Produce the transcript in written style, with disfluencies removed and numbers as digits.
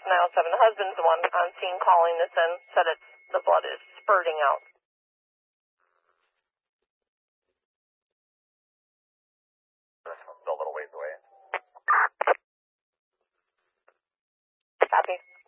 907. The husband's the one on scene calling this in, said the blood is spurting out. Still a little ways away. Copy.